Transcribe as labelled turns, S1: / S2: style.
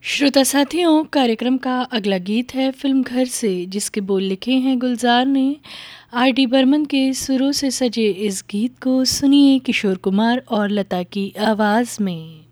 S1: श्रोता साथियों, कार्यक्रम का अगला गीत है फिल्म घर से, जिसके बोल लिखे हैं गुलजार ने। आर डी बर्मन के सुरों से सजे इस गीत को सुनिए किशोर कुमार और लता की आवाज़ में।